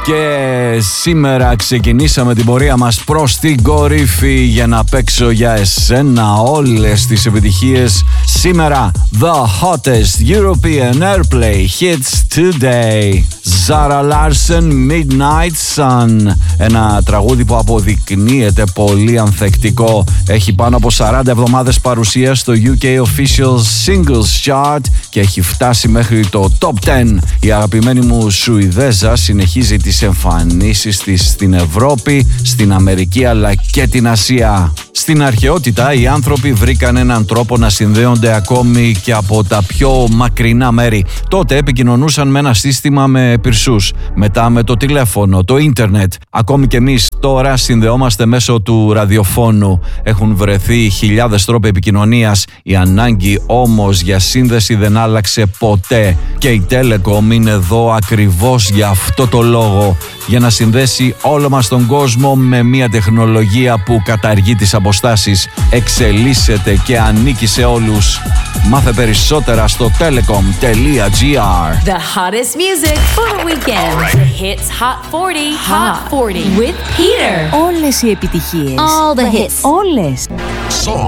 Και σήμερα ξεκινήσαμε την πορεία μας προς την κορύφη για να παίξω για εσένα όλες τις επιτυχίες. Σήμερα, the hottest European Airplay hits today. Zara Larsson, Midnight Sun. Ένα τραγούδι που αποδεικνύεται πολύ ανθεκτικό. Έχει πάνω από 40 εβδομάδες παρουσία στο UK Official Singles Chart και έχει φτάσει μέχρι το Top 10. Η αγαπημένη μου Σουηδέζα συνεχίζει τις εμφανίσεις της στην Ευρώπη, στην Αμερική αλλά και την Ασία. Στην αρχαιότητα οι άνθρωποι βρήκαν έναν τρόπο να συνδέονται ακόμη και από τα πιο μακρινά μέρη. Τότε επικοινωνούσαν με ένα σύστημα με πυρσούς, μετά με το τηλέφωνο, το ίντερνετ. Ακόμη και εμείς τώρα συνδεόμαστε μέσω του ραδιοφώνου. Έχουν βρεθεί χιλιάδες τρόποι επικοινωνίας. Η ανάγκη όμως για σύνδεση δεν άλλαξε ποτέ. Και η Telecom είναι εδώ ακριβώς για αυτό το λόγο. Για να συνδέσει όλο μας τον κόσμο με μια τεχνολογία που καταργεί τις αποστάσεις, εξελίσσεται και ανήκει σε όλους. Μάθε περισσότερα στο telecom.gr. The hottest music for the weekend. Right. Hits Hot 40. Hot 40 with Peter. Όλες οι επιτυχίες. All the hits. Όλες. Song